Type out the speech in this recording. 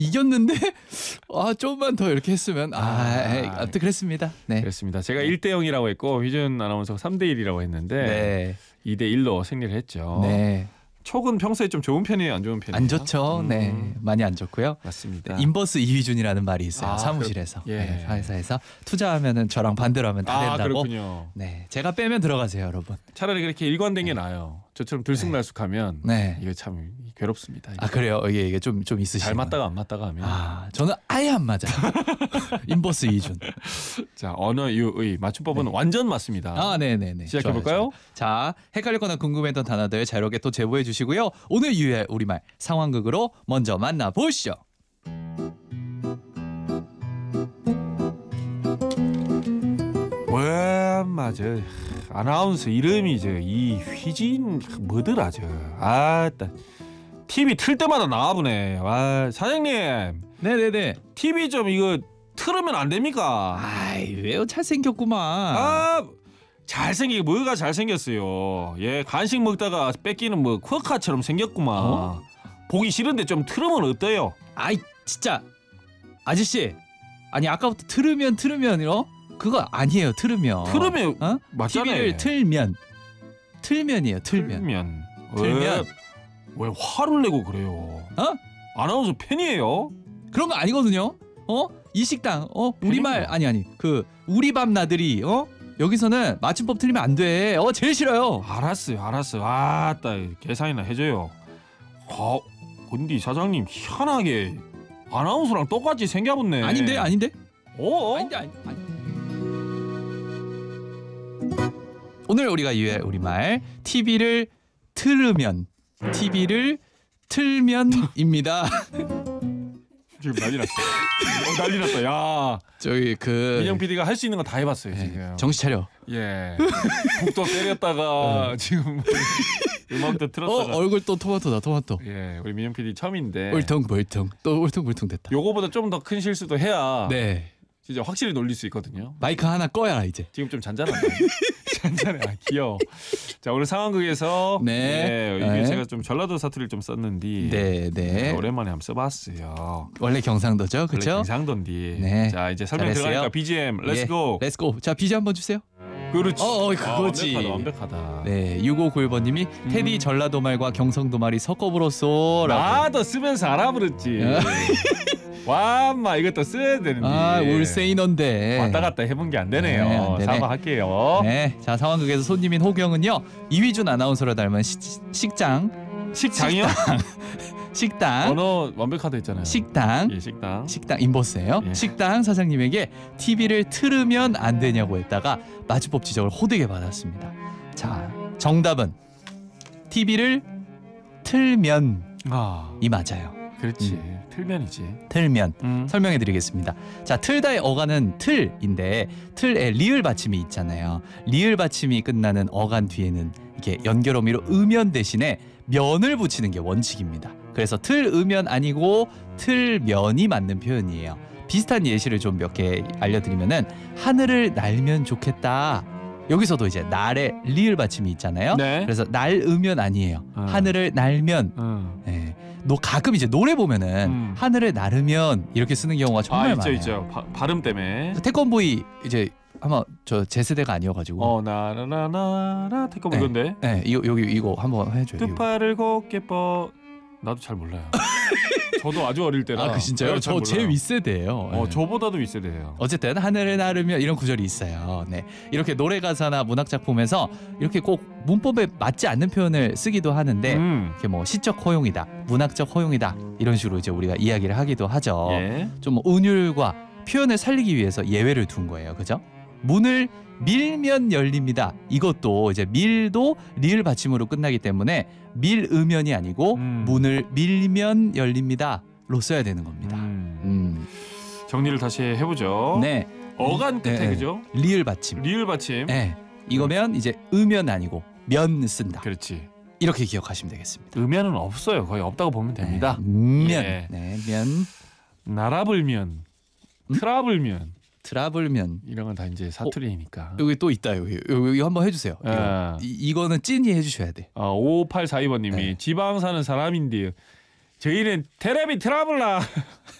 이겼는데 조금만 더 이렇게 했으면 아무튼 그랬습니다. 네. 그렇습니다. 제가 1대0이라고 했고 휘준 아나운서가 3대1이라고 했는데 네. 2대1로 승리를 했죠. 네. 촉은 평소에 좀 좋은 편이에요, 안 좋은 편이에요? 안 좋죠. 네. 많이 안 좋고요. 맞습니다. 인버스 이휘준이라는 말이 있어요. 아, 사무실에서. 예. 네, 회사에서 투자하면은 저랑 반대로 하면 다 된다고. 그렇군요. 네. 제가 빼면 들어가세요, 여러분. 차라리 그렇게 일관된 게 나아요. 저처럼 들쑥날쑥하면 네. 이거 참 괴롭습니다. 아, 그래요. 이게 좀 있으시죠. 잘 맞다가 안 맞다가 하면. 저는 아예 안 맞아요. 인버스 이휘준. 자, 언어 유의 맞춤법은 완전 맞습니다. 네네네. 시작해 볼까요? 자, 헷갈렸거나 궁금했던 단어들 자유롭게 또 제보해 주시고요. 오늘 유의 우리말 상황극으로 먼저 만나보시죠. 맞아. 아나운서 이름이 이휘진 뭐더라 TV 틀 때마다 나와보네. 사장님. 네네네. TV 좀 이거 틀으면 안 됩니까? 왜요? 잘생겼구만. 잘생기게 뭐가 잘생겼어요. 예, 간식 먹다가 뺏기는 뭐 쿼카처럼 생겼구만. 보기 싫은데 좀 틀으면 어때요? 진짜 아저씨. 아니 아까부터 틀으면 그거 아니에요. 틀으면 맞잖아요. TV를 틀면이에요. 틀면. 왜 화를 내고 그래요? 아나운서 팬이에요? 그런 거 아니거든요. 이 식당 우리말 아니 그 우리 밥 나들이 여기서는 맞춤법 틀리면 안 돼. 제일 싫어요. 알았어요. 아따 계산이나 해줘요. 근데 사장님 희한하게 아나운서랑 똑같이 생겨붙네. 아닌데. 아닌데. 오늘 우리가 유의 우리말 TV를 틀면입니다. 지금 난리 났어. 난리 났다. 야, 저기 민영 PD가 할 수 있는 거 다 해봤어요 지금. 정신 차려. 예. 북도 때렸다가 지금 음악도 틀었다가. 얼굴 또 토마토다. 예, 우리 민영 PD 처음인데. 울퉁불퉁 또 울퉁불퉁 됐다. 요거보다 좀 더 큰 실수도 해야. 네. 진짜 확실히 놀릴 수 있거든요. 마이크 하나 꺼야 이제. 지금 좀 잔잔하다. 잔잔해. 귀여워. 자, 오늘 상황극에서 이게 제가 좀 전라도 사투리를 좀 썼는데 네. 오랜만에 한번 써봤어요. 원래 경상도죠, 그렇죠? 원래 경상도인데. 네. 자, 이제 설명 잘했어요. 들어가니까 BGM 렛츠고. 렛츠고. 자, BGM 한번 주세요. 그렇지. 그거지. 완벽하다. 네, 6591번님이 테디 전라도 말과 경상도 말이 섞어 불었어. 나도 쓰면서 알아버렸지. 이것도 써야 되는데. 울세인언데. 왔다 갔다 해본 게 안 되네요. 네, 안 되네. 사과할게요. 네, 자 상황극에서 손님인 호경은요 이휘준 아나운서를 닮은 식당이요? 식당. 언어 완벽하다 했잖아요. 식당. 예, 식당 인버스예요. 예. 식당 사장님에게 TV를 틀으면 안 되냐고 했다가 맞춤법 지적을 호되게 받았습니다. 자, 정답은 TV를 틀면이 맞아요. 그렇지. 틀면이지. 틀면. 설명해 드리겠습니다. 자, 틀다의 어간은 틀인데 틀에 리을 받침이 있잖아요. 리을 받침이 끝나는 어간 뒤에는 이게 연결 어미로 음연 대신에 면을 붙이는 게 원칙입니다. 그래서 틀으면 아니고 틀면이 맞는 표현이에요. 비슷한 예시를 좀 몇 개 알려드리면은 하늘을 날면 좋겠다. 여기서도 이제 날에 리을 받침이 있잖아요. 네. 그래서 날으면 아니에요. 하늘을 날면. 네. 가끔 이제 노래 보면은 하늘을 나르면 이렇게 쓰는 경우가 정말 많아요. 있죠. 발음 때문에. 태권보이 이제 한번 제 세대가 아니어가지고. 나라라라라 태권보 이건데. 네, 이거 한번 해줘요. 두 팔을 곱게 나도 잘 몰라요. 저도 아주 어릴 때라. 진짜요? 저 제 윗세대예요. 저보다도 윗세대예요. 어쨌든 하늘을 나르면 이런 구절이 있어요. 네, 이렇게 노래 가사나 문학 작품에서 이렇게 꼭 문법에 맞지 않는 표현을 쓰기도 하는데 이렇게 뭐 시적 허용이다, 문학적 허용이다 이런 식으로 이제 우리가 이야기를 하기도 하죠. 예. 좀 은율과 표현을 살리기 위해서 예외를 둔 거예요. 그죠? 문을 밀면 열립니다. 이것도 이제 밀도 리을 받침으로 끝나기 때문에 밀으면이 아니고 문을 밀면 열립니다로 써야 되는 겁니다. 정리를 다시 해보죠. 네. 어간 끝에 그죠? 리을 받침. 리을 받침. 네. 이거면 이제 으면 아니고 면 쓴다. 그렇지. 이렇게 기억하시면 되겠습니다. 으면은 없어요. 거의 없다고 보면 됩니다. 면. 예. 네, 면. 나라불면, 트라블면. 트라블면 이런 건 다 이제 사투리니까. 여기 또 있다. 여기 한번 해주세요. 이거는 찐이 해주셔야 돼. 5842번님이 네. 지방 사는 사람인데 저희는 테레비 트러블라